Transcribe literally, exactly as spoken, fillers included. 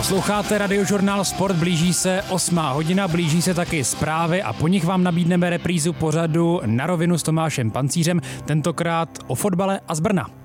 Posloucháte Radiožurnál Sport, blíží se osmá hodina, blíží se taky zprávy a po nich vám nabídneme reprízu pořadu Na rovinu s Tomášem Pancířem, tentokrát o fotbale a z Brna.